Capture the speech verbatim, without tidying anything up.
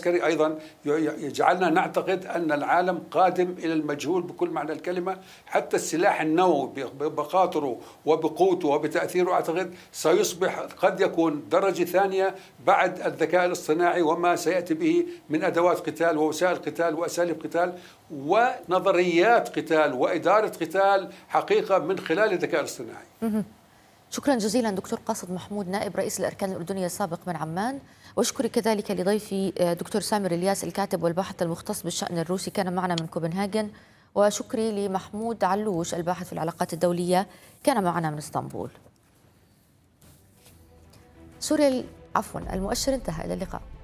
العسكري أيضا يجعلنا نعتقد أن العالم قادم إلى المجهول بكل معنى الكلمة. حتى السلاح النووي بخاطره وبقوته وبتأثيره أعتقد سيصبح قد يكون درجة ثانية بعد الذكاء الاصطناعي وما سيأتي به من أدوات قتال ووسائل قتال وأساليب قتال ونظريات قتال وإدارة قتال حقيقة من خلال الذكاء الاصطناعي. شكرا جزيلا دكتور قاصد محمود نائب رئيس الأركان الأردنية السابق من عمان، واشكري كذلك لضيفي دكتور سامر الياس الكاتب والباحث المختص بالشأن الروسي كان معنا من كوبنهاجن، وشكري لمحمود علوش الباحث في العلاقات الدولية كان معنا من اسطنبول. سوريا عفوا المؤشر انتهى، إلى اللقاء.